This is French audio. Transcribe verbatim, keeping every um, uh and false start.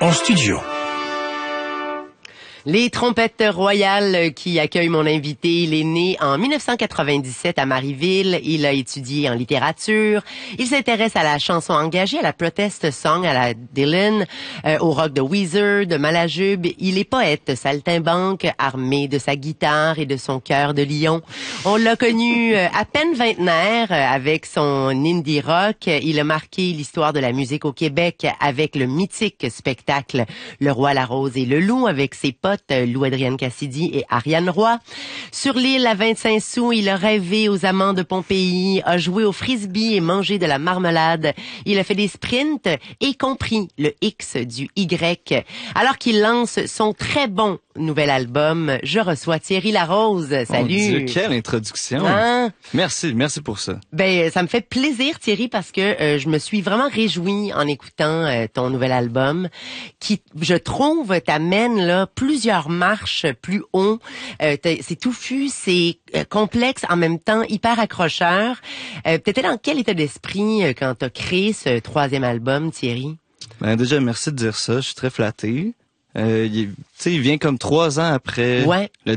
en studio. Les trompettes royales qui accueillent mon invité, il est né en mille neuf cent quatre-vingt-dix-sept à Marieville. Il a étudié en littérature. Il s'intéresse à la chanson engagée, à la protest song, à la Dylan, euh, au rock de Weezer, de Malajube. Il est poète, saltimbanque, armé de sa guitare et de son cœur de lion. On l'a connu euh, à peine vingtenaire euh, avec son indie rock. Il a marqué l'histoire de la musique au Québec avec le mythique spectacle Le Roi, la Rose et le Loup avec ses potes Lou-Adrienne Cassidy et Ariane Roy. Sur l'île à vingt-cinq sous, il a rêvé aux amants de Pompéi, a joué au frisbee et mangé de la marmelade. Il a fait des sprints et compris le X du Y. Alors qu'il lance son très bon nouvel album, je reçois Thierry Larose. Salut! Mon Dieu, quelle introduction! Hein? Merci, merci pour ça. Ben, ça me fait plaisir, Thierry, parce que euh, je me suis vraiment réjouie en écoutant euh, ton nouvel album, qui, je trouve, t'amène là plusieurs marches plus haut. Euh, c'est touffu, c'est euh, complexe, en même temps hyper accrocheur. Euh, T'étais dans quel état d'esprit euh, quand t'as créé ce troisième album, Thierry? Ben déjà, merci de dire ça. Je suis très flatté. Euh, il, tu sais, il vient comme trois ans après ouais. le